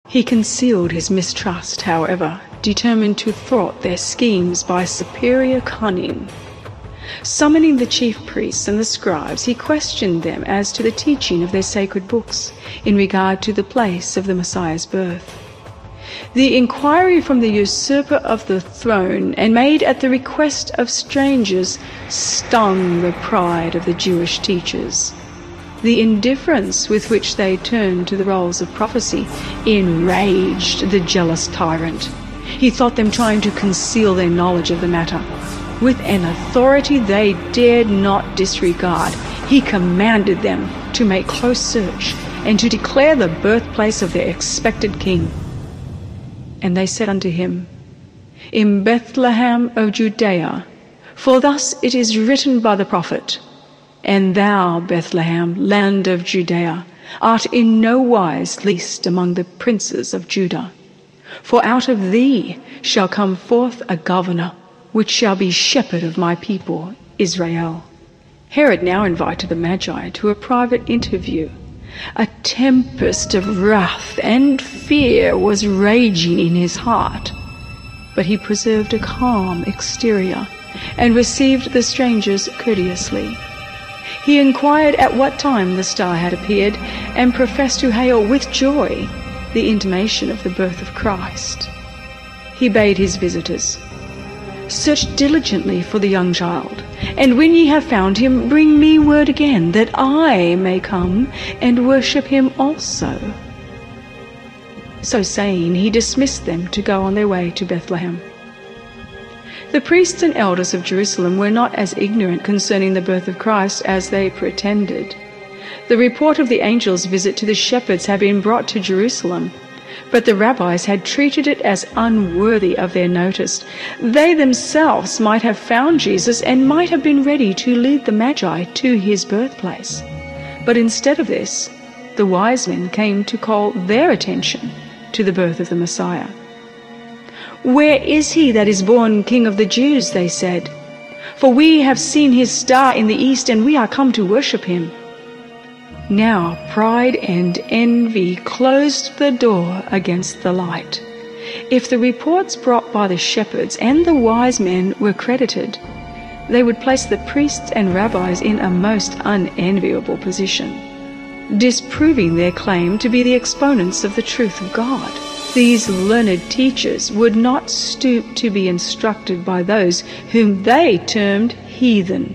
He concealed his mistrust, however, determined to thwart their schemes by superior cunning. Summoning the chief priests and the scribes, he questioned them as to the teaching of their sacred books in regard to the place of the Messiah's birth. The inquiry from the usurper of the throne, and made at the request of strangers, stung the pride of the Jewish teachers. The indifference with which they turned to the roles of prophecy enraged the jealous tyrant. He thought them trying to conceal their knowledge of the matter. With an authority they dared not disregard, he commanded them to make close search and to declare the birthplace of their expected king. And they said unto him, In Bethlehem of Judea, for thus it is written by the prophet, And thou, Bethlehem, land of Judea, art in no wise least among the princes of Judah. For out of thee shall come forth a governor, which shall be shepherd of my people Israel. Herod now invited the Magi to a private interview. A tempest of wrath and fear was raging in his heart, but he preserved a calm exterior and received the strangers courteously. He inquired at what time the star had appeared, and professed to hail with joy the intimation of the birth of Christ. He bade his visitors, Search diligently for the young child, and when ye have found him, bring me word again, that I may come and worship him also. So saying, he dismissed them to go on their way to Bethlehem. The priests and elders of Jerusalem were not as ignorant concerning the birth of Christ as they pretended. The report of the angel's visit to the shepherds had been brought to Jerusalem, but the rabbis had treated it as unworthy of their notice. They themselves might have found Jesus and might have been ready to lead the Magi to his birthplace. But instead of this, the wise men came to call their attention to the birth of the Messiah. Where is he that is born King of the Jews, they said. For we have seen his star in the east, and we are come to worship him. Now pride and envy closed the door against the light. If the reports brought by the shepherds and the wise men were credited, they would place the priests and rabbis in a most unenviable position, disproving their claim to be the exponents of the truth of God. These learned teachers would not stoop to be instructed by those whom they termed heathen.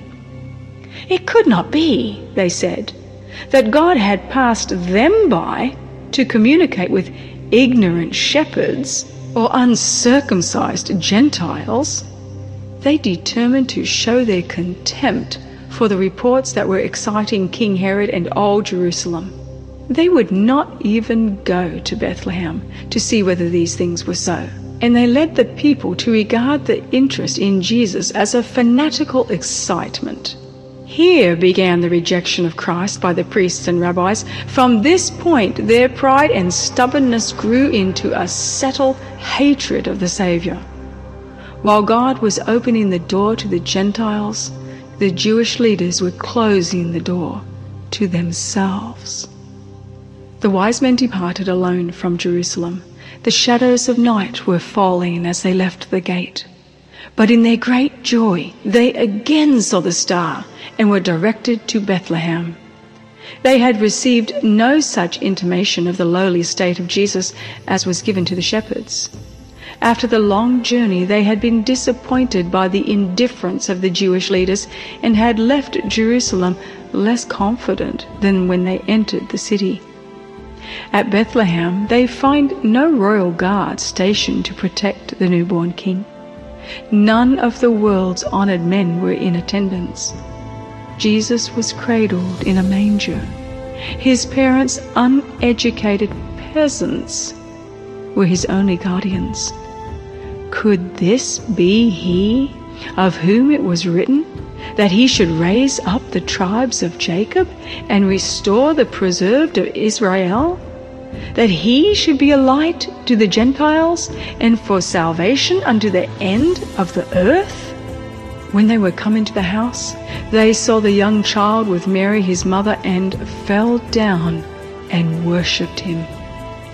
It could not be, they said, that God had passed them by to communicate with ignorant shepherds or uncircumcised Gentiles. They determined to show their contempt for the reports that were exciting King Herod and all Jerusalem. They would not even go to Bethlehem to see whether these things were so, and they led the people to regard the interest in Jesus as a fanatical excitement. Here began the rejection of Christ by the priests and rabbis. From this point, their pride and stubbornness grew into a settled hatred of the Savior. While God was opening the door to the Gentiles, the Jewish leaders were closing the door to themselves. The wise men departed alone from Jerusalem. The shadows of night were falling as they left the gate. But in their great joy, they again saw the star and were directed to Bethlehem. They had received no such intimation of the lowly state of Jesus as was given to the shepherds. After the long journey, they had been disappointed by the indifference of the Jewish leaders and had left Jerusalem less confident than when they entered the city. At Bethlehem, they find no royal guard stationed to protect the newborn king. None of the world's honored men were in attendance. Jesus was cradled in a manger. His parents, uneducated peasants, were his only guardians. Could this be he of whom it was written that he should raise up the tribes of Jacob and restore the preserved of Israel? That he should be a light to the Gentiles and for salvation unto the end of the earth? When they were come into the house, they saw the young child with Mary his mother, and fell down and worshipped him.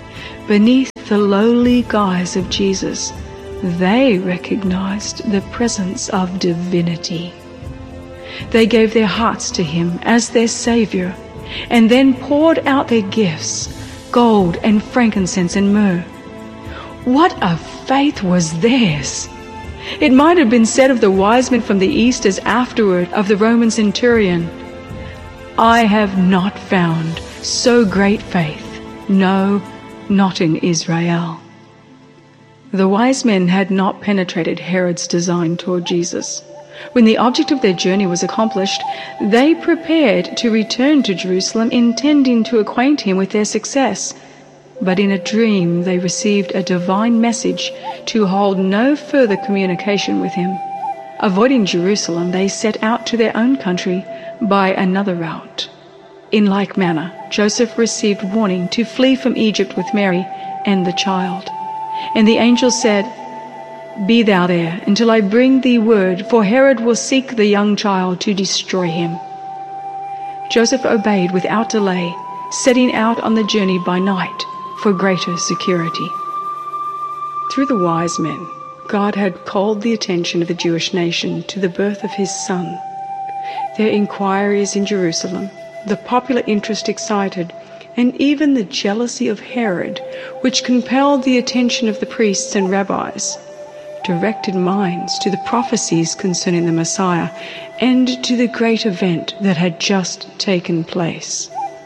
beneath the lowly guise of Jesus, they recognized the presence of divinity. They gave their hearts to him as their Savior, and then poured out their gifts, gold and frankincense and myrrh. What a faith was theirs! It might have been said of the wise men from the east as afterward of the Roman centurion, "I have not found so great faith, no, not in Israel." The wise men had not penetrated Herod's design toward Jesus. When the object of their journey was accomplished, they prepared to return to Jerusalem, intending to acquaint him with their success. But in a dream they received a divine message to hold no further communication with him. Avoiding Jerusalem, they set out to their own country by another route. In like manner, Joseph received warning to flee from Egypt with Mary and the child. And the angel said, "Be thou there until I bring thee word, for Herod will seek the young child to destroy him." Joseph obeyed without delay, setting out on the journey by night for greater security. Through the wise men, God had called the attention of the Jewish nation to the birth of his Son. Their inquiries in Jerusalem, the popular interest excited, and even the jealousy of Herod, which compelled the attention of the priests and rabbis, directed minds to the prophecies concerning the Messiah and to the great event that had just taken place.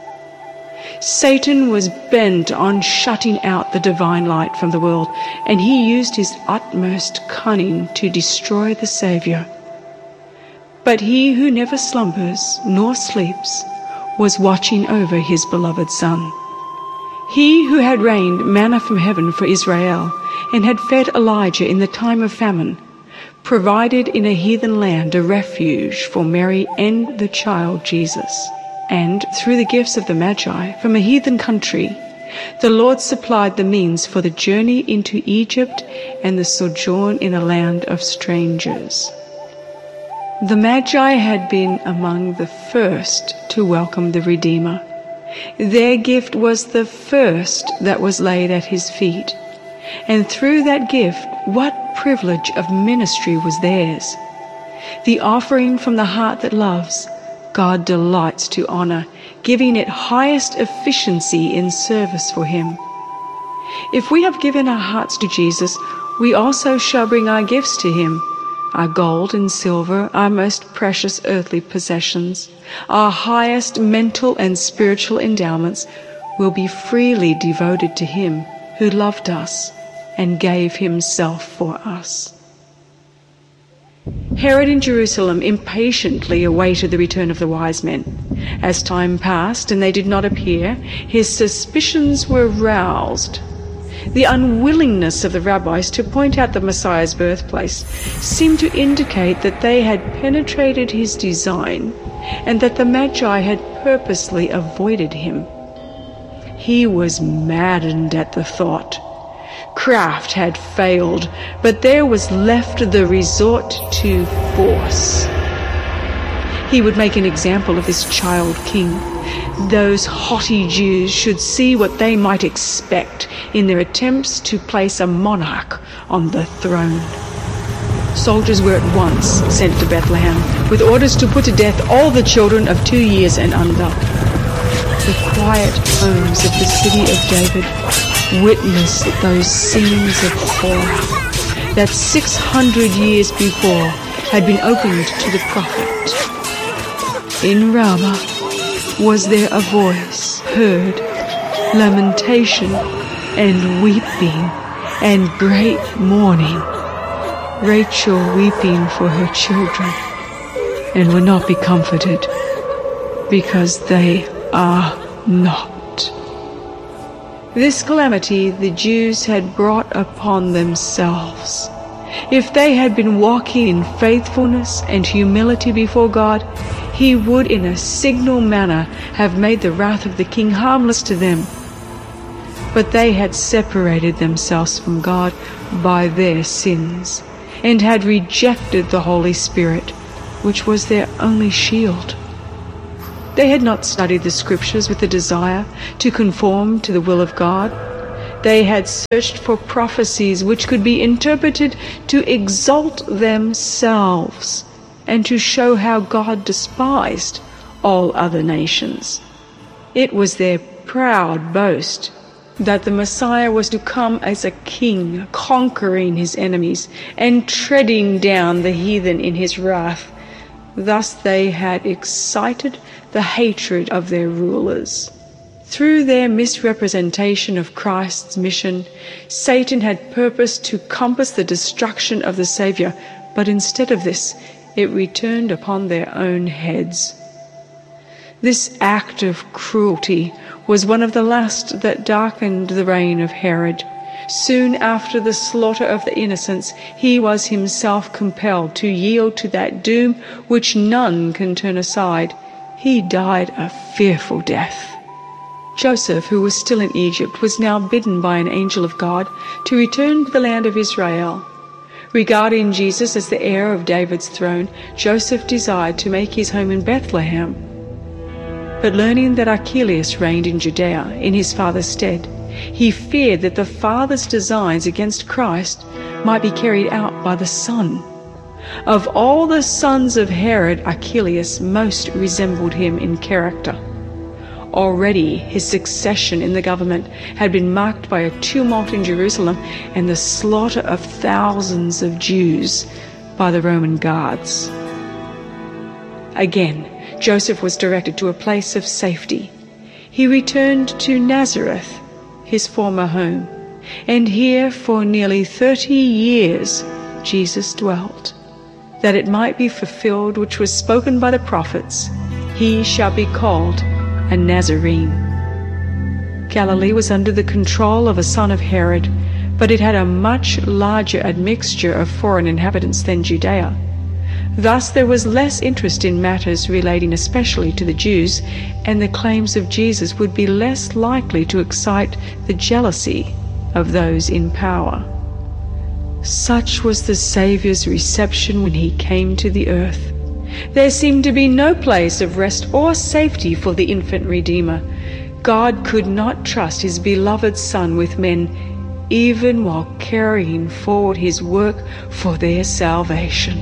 Satan was bent on shutting out the divine light from the world, and he used his utmost cunning to destroy the Savior. But he who never slumbers nor sleeps was watching over his beloved Son. He who had rained manna from heaven for Israel and had fed Elijah in the time of famine, provided in a heathen land a refuge for Mary and the child Jesus. And through the gifts of the Magi from a heathen country, the Lord supplied the means for the journey into Egypt and the sojourn in a land of strangers. The Magi had been among the first to welcome the Redeemer. Their gift was the first that was laid at his feet. And through that gift, what privilege of ministry was theirs! The offering from the heart that loves, God delights to honor, giving it highest efficiency in service for him. If we have given our hearts to Jesus, we also shall bring our gifts to him. Our gold and silver, our most precious earthly possessions, our highest mental and spiritual endowments will be freely devoted to him who loved us and gave himself for us. Herod in Jerusalem impatiently awaited the return of the wise men. As time passed and they did not appear, his suspicions were roused. The unwillingness of the rabbis to point out the Messiah's birthplace seemed to indicate that they had penetrated his design and that the Magi had purposely avoided him. He was maddened at the thought. Craft had failed, but there was left the resort to force. He would make an example of this child king. Those haughty Jews should see what they might expect in their attempts to place a monarch on the throne. Soldiers were at once sent to Bethlehem with orders to put to death all the children of 2 years and under. The quiet homes of the city of David witnessed those scenes of horror that 600 years before had been opened to the prophet. In Ramah was there a voice heard, lamentation and weeping and great mourning, Rachel weeping for her children, and will not be comforted, because they are not. This calamity the Jews had brought upon themselves. If they had been walking in faithfulness and humility before God, he would in a signal manner have made the wrath of the king harmless to them. But they had separated themselves from God by their sins, and had rejected the Holy Spirit, which was their only shield. They had not studied the Scriptures with the desire to conform to the will of God. They had searched for prophecies which could be interpreted to exalt themselves and to show how God despised all other nations. It was their proud boast that the Messiah was to come as a king, conquering his enemies and treading down the heathen in his wrath. Thus they had excited the hatred of their rulers. Through their misrepresentation of Christ's mission, Satan had purposed to compass the destruction of the Saviour, but instead of this, it returned upon their own heads. This act of cruelty was one of the last that darkened the reign of Herod. Soon after the slaughter of the innocents, he was himself compelled to yield to that doom which none can turn aside. He died a fearful death. Joseph, who was still in Egypt, was now bidden by an angel of God to return to the land of Israel. Regarding Jesus as the heir of David's throne, Joseph desired to make his home in Bethlehem. But learning that Archelaus reigned in Judea in his father's stead, he feared that the father's designs against Christ might be carried out by the son. Of all the sons of Herod, Archelaus most resembled him in character. Already his succession in the government had been marked by a tumult in Jerusalem and the slaughter of thousands of Jews by the Roman guards. Again, Joseph was directed to a place of safety. He returned to Nazareth, his former home, and here for nearly 30 years Jesus dwelt, that it might be fulfilled which was spoken by the prophets, "He shall be called a Nazarene." Galilee was under the control of a son of Herod, but it had a much larger admixture of foreign inhabitants than Judea. Thus there was less interest in matters relating especially to the Jews, and the claims of Jesus would be less likely to excite the jealousy of those in power. Such was the Saviour's reception when he came to the earth. There seemed to be no place of rest or safety for the infant Redeemer. God could not trust his beloved Son with men, even while carrying forward his work for their salvation.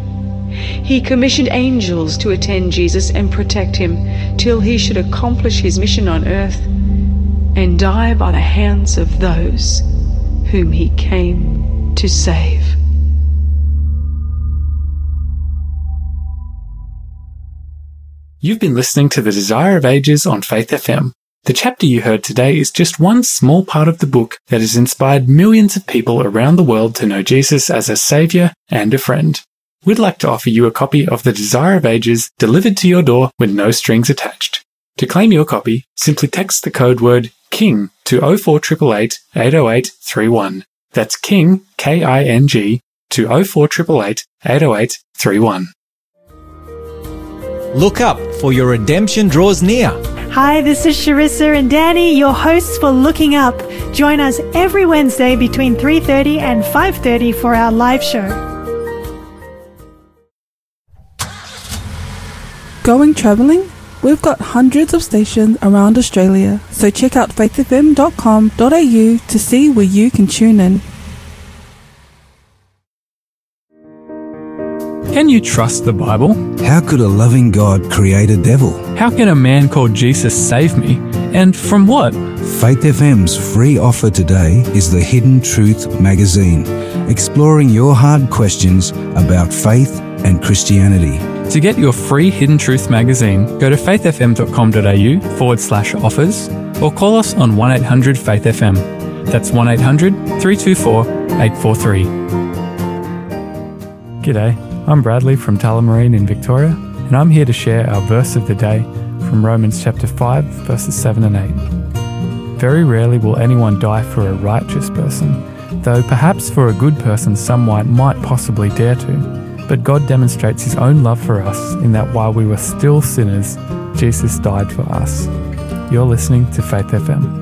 He commissioned angels to attend Jesus and protect him till he should accomplish his mission on earth and die by the hands of those whom he came to save. You've been listening to The Desire of Ages on Faith FM. The chapter you heard today is just one small part of the book that has inspired millions of people around the world to know Jesus as a saviour and a friend. We'd like to offer you a copy of The Desire of Ages delivered to your door with no strings attached. To claim your copy, simply text the code word KING to 04888 808 31. That's KING, K-I-N-G, to 04888 808 31. Look up, for your redemption draws near. Hi, this is Sharissa and Danny, your hosts for Looking Up. Join us every Wednesday between 3:30 and 5:30 for our live show. Going travelling? We've got hundreds of stations around Australia, so check out faithfm.com.au to see where you can tune in. Can you trust the Bible? How could a loving God create a devil? How can a man called Jesus save me? And from what? Faith FM's free offer today is the Hidden Truth magazine, exploring your hard questions about faith and Christianity. To get your free Hidden Truth magazine, go to faithfm.com.au/offers or call us on 1-800-FAITH-FM. That's 1-800-324-843. G'day, I'm Bradley from Tullamarine in Victoria, and I'm here to share our verse of the day from Romans chapter 5, verses 7 and 8. Very rarely will anyone die for a righteous person, though perhaps for a good person someone might possibly dare to. But God demonstrates his own love for us in that while we were still sinners, Jesus died for us. You're listening to Faith FM.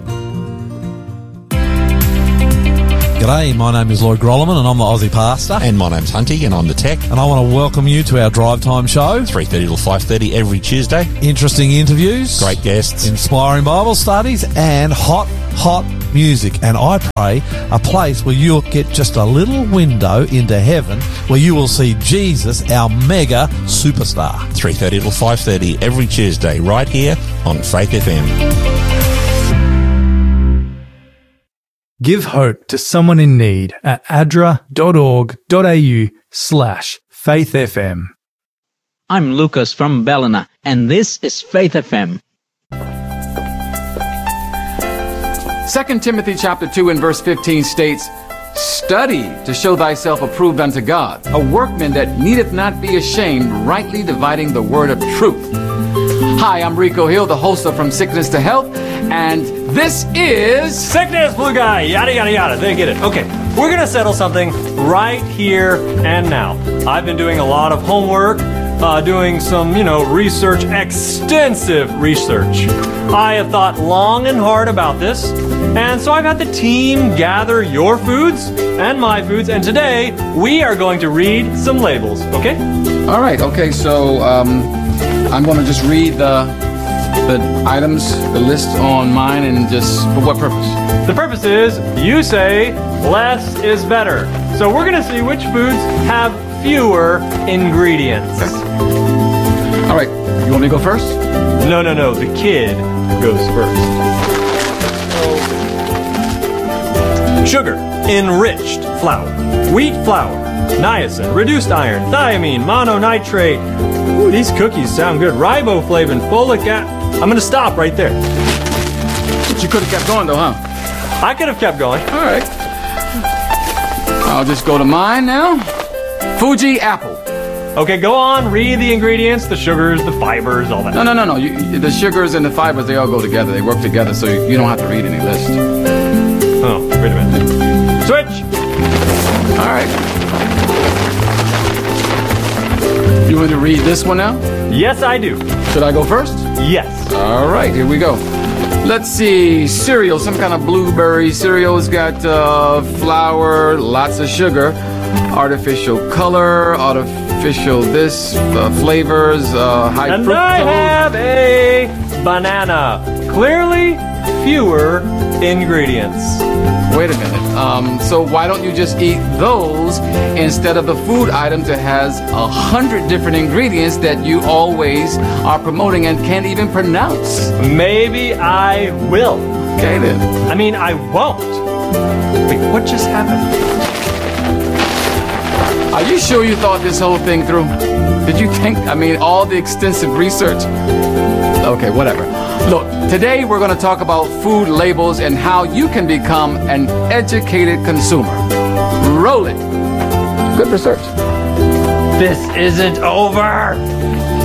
G'day, my name is Lloyd Grolleman and I'm the Aussie pastor. And my name's Hunty and I'm the tech. And I want to welcome you to our Drive Time show. 3:30 till 5:30 every Tuesday. Interesting interviews. Great guests. Inspiring Bible studies and hot music, and I pray a place where you'll get just a little window into heaven where you will see Jesus, our mega superstar. 3:30 till 5:30 every Tuesday, right here on Faith FM. Give hope to someone in need at adra.org.au/faithfm. I'm Lucas from Ballina, and this is Faith FM. 2 Timothy chapter 2 and verse 15 states, "Study to show thyself approved unto God, a workman that needeth not be ashamed, rightly dividing the word of truth." Hi, I'm Rico Hill, the host of From Sickness to Health, and this is... Sickness, blue guy, yada, yada, yada. They get it. Okay, we're going to settle something right here and now. I've been doing a lot of homework, doing some, research, extensive research. I have thought long and hard about this, and so I've had the team gather your foods and my foods, and today we are going to read some labels, okay? All right, okay, so I'm going to just read the items, the list on mine, and just for what purpose? The purpose is, you say, less is better. So we're going to see which foods have fewer ingredients. Okay. All right, you want me to go first? No, the kid goes first. Sugar, enriched flour, wheat flour, niacin, reduced iron, thiamine, mononitrate. Ooh, these cookies sound good. Riboflavin, folic acid. I'm going to stop right there. But you could have kept going though, huh? I could have kept going. All right. I'll just go to mine now. Fuji apple. Okay, go on. Read the ingredients, the sugars, the fibers, all that. No. The sugars and the fibers, they all go together. They work together, so you don't have to read any list. Oh, wait a minute. Switch! All right. You want to read this one now? Yes, I do. Should I go first? Yes. All right, here we go. Let's see. Cereal, some kind of blueberry cereal. It's got flour, lots of sugar, artificial color, artificial this, flavors, high and fructose. I have a banana. Clearly fewer ingredients. Wait a minute. So why don't you just eat those instead of the food items that has 100 different ingredients that you always are promoting and can't even pronounce? Maybe I will. Okay then. I mean, I won't. Wait, what just happened? Are you sure you thought this whole thing through? Did you think, all the extensive research? Okay, whatever. Look, today we're going to talk about food labels and how you can become an educated consumer. Roll it. Good research. This isn't over.